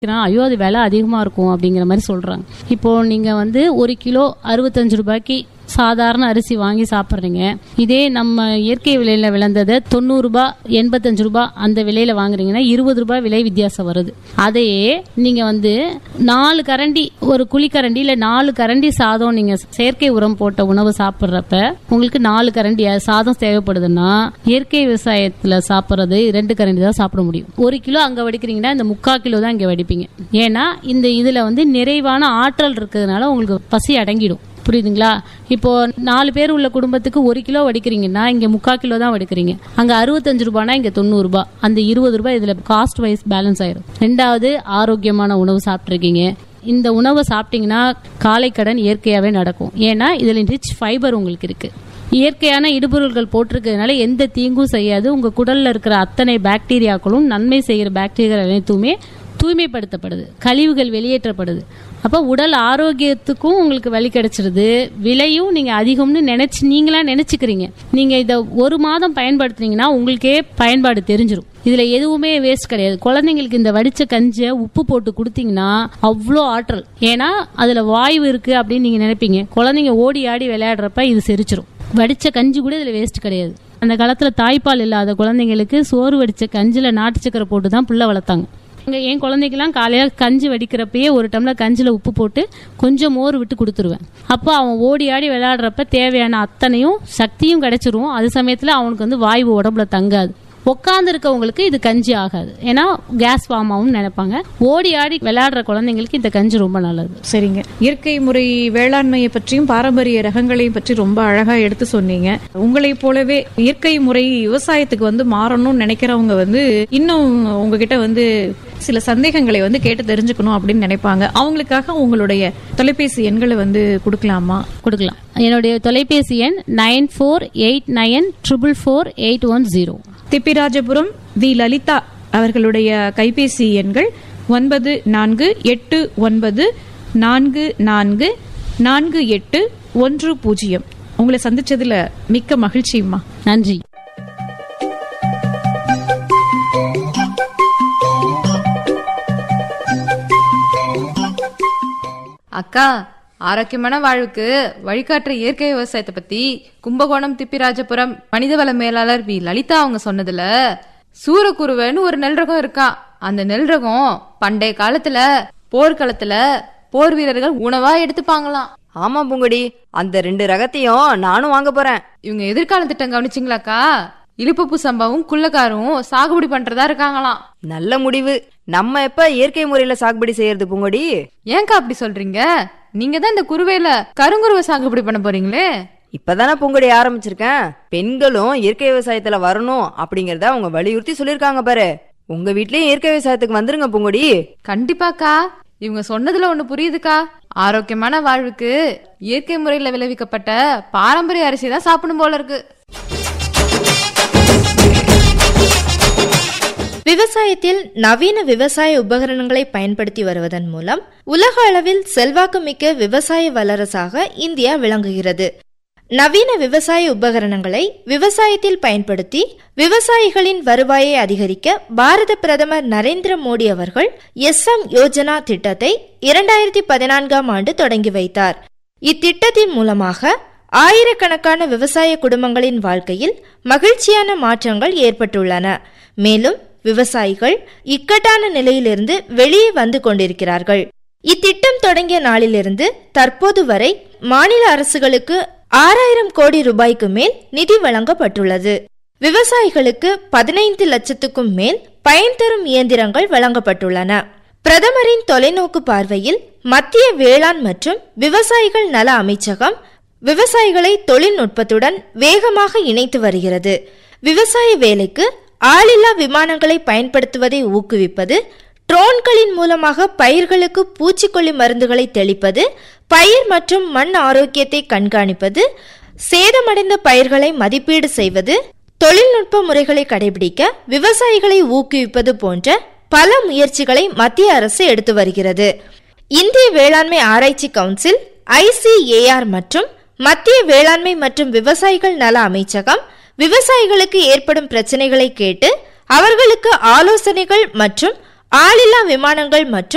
ஐயோ அது விலை அதிகமா இருக்கும் அப்படிங்கிற மாதிரி சொல்றாங்க. இப்போ நீங்க வந்து 1 கிலோ 65 ரூபாய்க்கு சாதாரண அரிசி வாங்கி சாப்பிட்றீங்க. இதே நம்ம இயற்கை விலையில விளைந்ததை 90 ரூபாய் 85 ரூபாய் அந்த விலையில வாங்குறீங்கன்னா 20 ரூபாய் விலை வித்தியாசம் வருது. அதையே நீங்க வந்து 4 கரண்டி ஒரு குழிக்கரண்டி இல்ல 4 கரண்டி சாதம் நீங்க செயற்கை உரம் போட்ட உணவு சாப்பிட்றப்ப உங்களுக்கு 4 கரண்டி சாதம் தேவைப்படுதுன்னா இயற்கை விவசாயத்துல சாப்பிட்றது 2 கரண்டி தான் சாப்பிட முடியும். 1 கிலோ அங்க வடிக்கிறீங்கன்னா இந்த 3/4 கிலோ தான் இங்க வடிப்பீங்க. ஏன்னா இதுல வந்து நிறைவான ஆற்றல் இருக்கிறதுனால உங்களுக்கு பசி அடங்கிடும். புரியுதுங்களா? இப்போ 4 பேர் உள்ள குடும்பத்துக்கு 1 கிலோ வடிக்கிறீங்கன்னா இங்க 3/4 கிலோ தான் வடிக்கிறீங்க. அங்க 65 ரூபாய்னா இங்க 90 ரூபாய். அந்த 20 ரூபாய் இதுல காஸ்ட் வைஸ் பேலன்ஸ் ஆயிரும். 2வது ஆரோக்கியமான உணவு சாப்பிட்டுருக்கீங்க. இந்த உணவை சாப்பிட்டீங்கன்னா காலை கடன் இயற்கையாவே நடக்கும். ஏன்னா இதுல ரிச் ஃபைபர் உங்களுக்கு இருக்கு. இயற்கையான இடுபொருள்கள் போட்டிருக்கிறதுனால எந்த தீங்கும் செய்யாது. உங்க குடல்ல இருக்கிற அத்தனை பாக்டீரியாக்களும் நன்மை செய்கிற பாக்டீரியா அனைத்துமே தூய்மைப்படுத்தப்படுது, கழிவுகள் வெளியேற்றப்படுது. அப்ப உடல் ஆரோக்கியத்துக்கும் உங்களுக்கு வழி கிடைச்சிருது. விலையும் நீங்க அதிகம்னு நீங்களா நினைச்சுக்கிறீங்க. நீங்க இத 1 மாதம் பயன்படுத்துனீங்கன்னா உங்களுக்கே பயன்பாடு தெரிஞ்சிடும். இதுல எதுவுமே வேஸ்ட் கிடையாது. குழந்தைங்களுக்கு இந்த வடிச்ச கஞ்சியை உப்பு போட்டு கொடுத்தீங்கன்னா அவ்வளோ ஆற்றல். ஏன்னா அதுல வாயு இருக்கு அப்படின்னு நீங்க நினைப்பீங்க. குழந்தைங்க ஓடி ஆடி விளையாடுறப்ப இது செரிச்சிரும். வடிச்ச கஞ்சி கூட இதுல வேஸ்ட் கிடையாது. அந்த காலத்துல தாய்ப்பால் இல்லாத குழந்தைங்களுக்கு சோறு வடிச்ச கஞ்சில நாட்டு சக்கரை போட்டு தான் புள்ள வளர்த்தாங்க. என் குழந்தைக்கெல்லாம் காலையில கஞ்சி வடிக்கிறப்பயே 1 டம்ளர் கஞ்சில உப்பு போட்டு கொஞ்சம் மோர் விட்டு கொடுத்துருவேன். அப்போ அவன் ஓடி ஆடி விளையாடுறப்ப தேவையான அத்தனையும் சக்தியும் கிடைச்சிரும். அது சமயத்துல அவனுக்கு வந்து வாயு உடம்புல தங்காது. உட்கார்ந்து இருக்கவங்களுக்கு இது கஞ்சி ஆகாது. ஏன்னா கேஸ் ஃபார்ம் ஆகும் நினைப்பாங்க. ஓடி ஆடி விளையாடுற குழந்தைங்களுக்கு இந்த கஞ்சி ரொம்ப நல்லது. சரிங்க. இயற்கை முறை வேளாண்மையை பற்றியும் பாரம்பரிய ரகங்களையும் பற்றி ரொம்ப அழகா எடுத்து சொன்னீங்க. உங்களை போலவே இயற்கை முறை விவசாயத்துக்கு வந்து மாறணும்னு நினைக்கிறவங்க வந்து இன்னும் உங்ககிட்ட வந்து சில சந்தேகங்களை வந்து கேட்டு தெரிஞ்சுக்கணும் அப்படின்னு நினைப்பாங்க. அவங்களுக்காக உங்களுடைய தொலைபேசி எண்களை வந்து கொடுக்கலாமா? கொடுக்கலாம். என்னுடைய தொலைபேசி எண் 9489444810. திப்பிராஜபுரம் வி லலிதா அவர்களுடைய கைபேசி எண்கள் 9489444810. உங்களை சந்திச்சதுல மிக்க மகிழ்ச்சிம்மா. நன்றி. அக்கா, ஆரோக்கியமான வாழ்வுக்கு வழிகாட்டுற இயற்கை விவசாயத்தை பத்தி கும்பகோணம் திப்பிராஜபுரம் மனிதவள மேலாளர் வி லலிதா அவங்க சொன்னதுல சூரக்குருவைன்னு ஒரு நெல் ரகம் இருக்கா. அந்த நெல் ரகம் பண்டைய காலத்துல போர்க்களத்துல போர் வீரர்கள் உணவா எடுத்துப்பாங்களாம். ஆமா பூங்கொடி, அந்த 2 ரகத்தையும் நானும் வாங்க போறேன். இவங்க எதிர்கால திட்டம் கவனிச்சிங்களாக்கா? இலுப்பப்பு சம்பாவும் குள்ளக்காரும் சாகுபடி பண்றதா இருக்காங்களாம். நல்ல முடிவு. நம்ம எப்ப இயற்கை முறையில சாகுபடி செய்யறது பூங்கொடி? ஏங்கா அப்படி சொல்றீங்க? நீங்க தான் இந்த குருவையில கருங்குருவை சாகுபடி பண்ண போறீங்களே. இப்பதானே பூங்கொடி ஆரம்பிச்சிருக்கேன். பெண்களும் இயற்கை விவசாயத்துல வரணும் அப்படிங்கறத அவங்க வலியுறுத்தி சொல்லிருக்காங்க பாரு. உங்க வீட்லயும் இயற்கை விவசாயத்துக்கு வந்துருங்க பூங்கொடி. கண்டிப்பாக்கா. இவங்க சொன்னதுல ஒண்ணு புரியுதுக்கா. ஆரோக்கியமான வாழ்வுக்கு இயற்கை முறையில விளைவிக்கப்பட்ட பாரம்பரிய அரிசி தான் சாப்பிடும் போல இருக்கு. விவசாயத்தில் நவீன விவசாய உபகரணங்களை பயன்படுத்தி வருவதன் மூலம் உலக அளவில் செல்வாக்குமிக்க விவசாய வல்லரசாக இந்தியா விளங்குகிறது. நவீன விவசாய உபகரணங்களை விவசாயத்தில் பயன்படுத்தி விவசாயிகளின் வருவாயை அதிகரிக்க பாரத பிரதமர் நரேந்திர மோடி அவர்கள் SM யோஜனா திட்டத்தை 2014ஆம் ஆண்டு தொடங்கி வைத்தார். இத்திட்டத்தின் மூலமாக ஆயிரக்கணக்கான விவசாய குடும்பங்களின் வாழ்க்கையில் மகிழ்ச்சியான மாற்றங்கள் ஏற்பட்டுள்ளன. மேலும் விவசாயிகள் இக்கட்டான நிலையிலிருந்து வெளியே வந்து கொண்டிருக்கிறார்கள். இத்திட்டம் தொடங்கிய நாளிலிருந்து தற்போது வரை மாநில அரசுகளுக்கு 6000 கோடி ரூபாய்க்கு மேல் நிதி வழங்கப்பட்டுள்ளது. விவசாயிகளுக்கு 15 லட்சத்துக்கும் மேல் பயன் தரும் இயந்திரங்கள் வழங்கப்பட்டுள்ளன. பிரதமரின் தொலைநோக்கு பார்வையில் மத்திய வேளாண் மற்றும் விவசாயிகள் நல அமைச்சகம் விவசாயிகளை தொழில்நுட்பத்துடன் வேகமாக இணைத்து வருகிறது. விவசாய வேலைக்கு ஆளில்லா விமானங்களை பயன்படுத்துவதை ஊக்குவிப்பது, ட்ரோன்களின் மூலமாக பயிர்களுக்கு பூச்சிக்கொல்லி மருந்துகளை தெளிப்பது, பயிர் மற்றும் மண் ஆரோக்கியத்தை கண்காணிப்பது, சேதமடைந்த பயிர்களை மதிப்பீடு செய்வது, தொழில்நுட்ப முறைகளை கடைபிடிக்க விவசாயிகளை ஊக்குவிப்பது போன்ற பல முயற்சிகளை மத்திய அரசு எடுத்து வருகிறது. இந்திய வேளாண்மை ஆராய்ச்சி கவுன்சில் ICAR மற்றும் மத்திய வேளாண்மை மற்றும் விவசாயிகள் நல அமைச்சகம் விவசாயிகளுக்கு ஏற்படும் பிரச்சனைகளை கேட்டு அவர்களுக்கு ஆலோசனைகள் மற்றும் ஆளில்லா விமானங்கள் மற்றும்